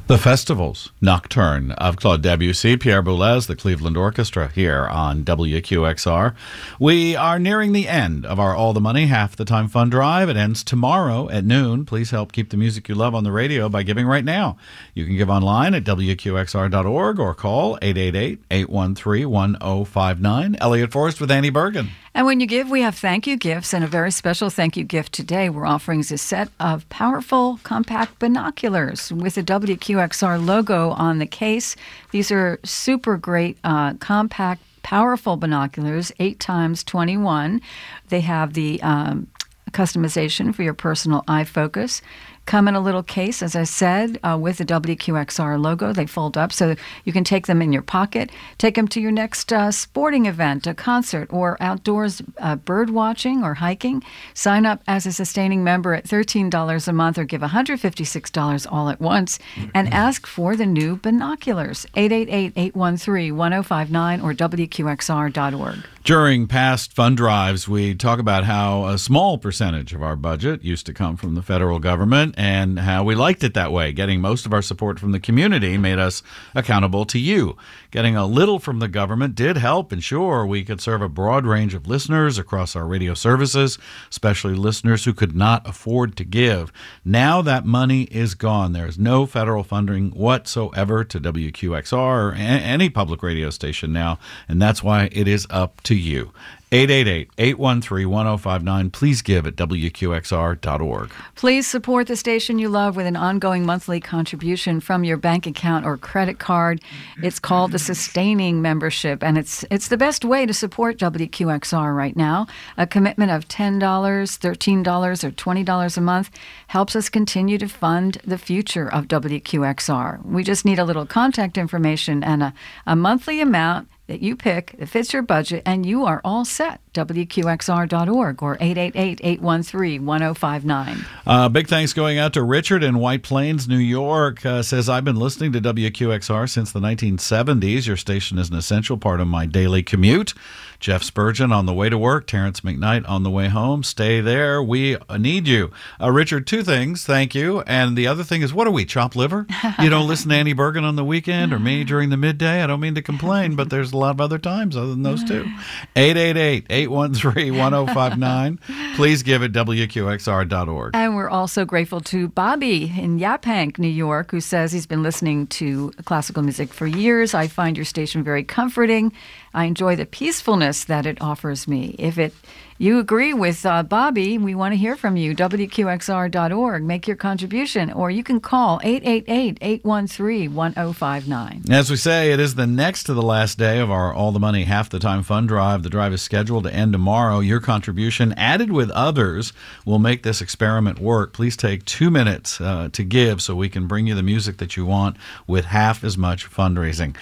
The Festivals Nocturne of Claude Debussy, Pierre Boulez, the Cleveland Orchestra here on WQXR. We are nearing the end of our All the Money Half the Time Fund Drive. It ends tomorrow at noon. Please help keep the music you love on the radio by giving right now. You can give online at WQXR.org or call 888-813-1059. Elliot Forrest with Annie Bergen. And when you give, we have thank you gifts, and a very special thank you gift today. We're offering a set of powerful compact binoculars with a WQXR logo on the case. These are super great compact, powerful binoculars, 8x21. They have the customization for your personal eye focus. Come in a little case, as I said, with the WQXR logo. They fold up so you can take them in your pocket. Take them to your next sporting event, a concert, or outdoors bird watching or hiking. Sign up as a sustaining member at $13 a month or give $156 all at once and ask for the new binoculars. 888-813-1059 or WQXR.org. During past fund drives, we talk about how a small percentage of our budget used to come from the federal government and how we liked it that way. Getting most of our support from the community made us accountable to you. Getting a little from the government did help ensure we could serve a broad range of listeners across our radio services, especially listeners who could not afford to give. Now that money is gone. There's no federal funding whatsoever to WQXR or any public radio station now, and that's why it is up to you. 888-813-1059. Please give at WQXR.org. Please support the station you love with an ongoing monthly contribution from your bank account or credit card. It's called the Sustaining Membership, and it's the best way to support WQXR right now. A commitment of $10, $13, or $20 a month helps us continue to fund the future of WQXR. We just need a little contact information and a monthly amount that you pick that fits your budget, and you are all set. WQXR.org or 888-813-1059. Big thanks going out to Richard in White Plains, New York. Says, I've been listening to WQXR since the 1970s. Your station is an essential part of my daily commute. Jeff Spurgeon on the way to work, Terrence McKnight on the way home. Stay there. We need you. Richard, two things. Thank you. And the other thing is, what are we, chopped liver? You don't listen to Annie Bergen on the weekend or me during the midday? I don't mean to complain, but there's a lot of other times other than those two. 888-813-1059. Please give at WQXR.org. And we're also grateful to Bobby in Yaphank, New York, who says he's been listening to classical music for years. I find your station very comforting. I enjoy the peacefulness that it offers me. If you agree with Bobby, we want to hear from you. WQXR.org. Make your contribution, or you can call 888-813-1059. As we say, it is the next to the last day of our All the Money Half the Time Fund Drive. The drive is scheduled to end tomorrow. Your contribution, added with others, will make this experiment work. Please take 2 minutes to give so we can bring you the music that you want with half as much fundraising.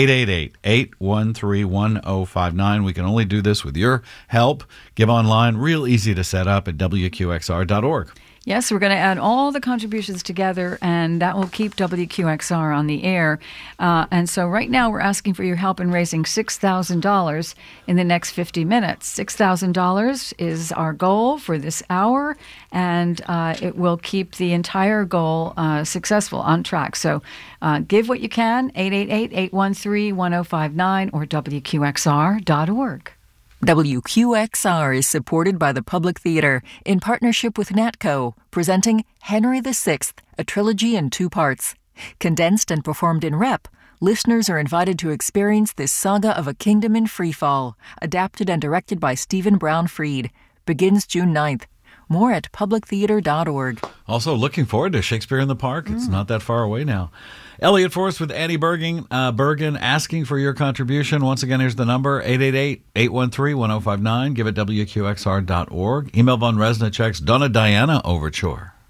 888-813-1059. We can only do this with your help. Give online, real easy to set up at WQXR.org. Yes, we're going to add all the contributions together, and that will keep WQXR on the air. And so right now we're asking for your help in raising $6,000 in the next 50 minutes. $6,000 is our goal for this hour, and it will keep the entire goal successful, on track. So give what you can, 888-813-1059 or WQXR.org. WQXR is supported by the Public Theater in partnership with NATCO, presenting Henry VI, a trilogy in 2 parts. Condensed and performed in rep, listeners are invited to experience this saga of a kingdom in freefall, adapted and directed by Stephen Brown Freed. Begins June 9th. More at publictheater.org. Also looking forward to Shakespeare in the Park. It's not that far away now. Elliot Forrest with Annie Bergen asking for your contribution. Once again, here's the number, 888-813-1059. Give it WQXR.org. Email Von Resna checks Donna Diana Overture.